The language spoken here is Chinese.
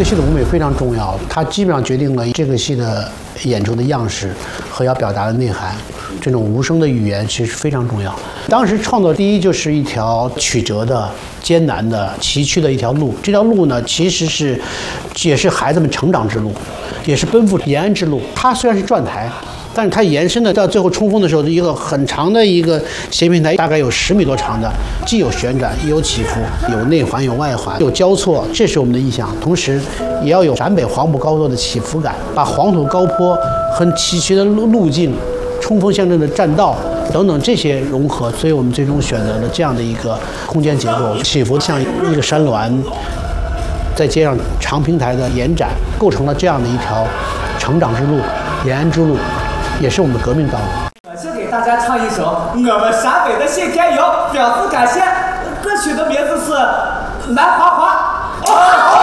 个戏的舞美非常重要，它基本上决定了这个戏的演出的样式和要表达的内涵。这种无声的语言其实非常重要。当时创作第一就是一条曲折的、艰难的、崎岖的一条路。这条路呢，其实也是孩子们成长之路，也是奔赴延安之路。它虽然是转台，但是它延伸的到最后冲锋的时候，一个很长的一个斜平台，大概有10米多长的，既有旋转，也有起伏，有内环，有外环，有交错，这是我们的意向。同时，也要有陕北黄埔高度的起伏感，把黄土高坡和崎岖的路径、冲锋陷阵的栈道等等这些融合，所以我们最终选择了这样的一个空间结构，起伏像一个山峦，再接上长平台的延展，构成了这样的一条成长之路、延安之路。也是我们的革命道路。 先给大家唱一首我们陕北的信天游，表示感谢。歌曲的名字是《兰花花》。